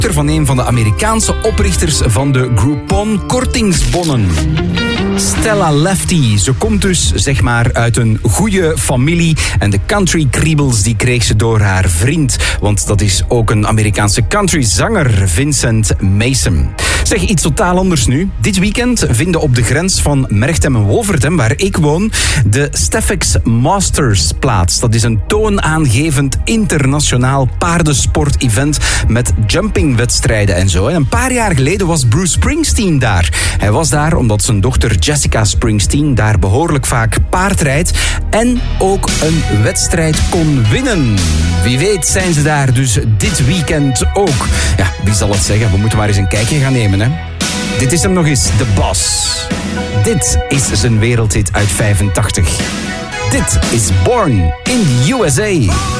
van een van de Amerikaanse oprichters van de Groupon kortingsbonnen. Stella Lefty, ze komt dus zeg maar uit een goede familie en de country kriebels die kreeg ze door haar vriend, want dat is ook een Amerikaanse countryzanger, Vincent Mason. Zeg, iets totaal anders nu. Dit weekend vinden op de grens van Merchtem en Wolvertem, waar ik woon, de Steffex Masters plaats. Dat is een toonaangevend internationaal paardensport-event met jumpingwedstrijden en zo. En een paar jaar geleden was Bruce Springsteen daar. Hij was daar omdat zijn dochter Jessica Springsteen daar behoorlijk vaak paardrijdt en ook een wedstrijd kon winnen. Wie weet zijn ze daar dus dit weekend ook. Ja, wie zal het zeggen? We moeten maar eens een kijkje gaan nemen, hè. Dit is hem nog eens, The Boss. Dit is zijn wereldhit uit 85. Dit is Born in the USA.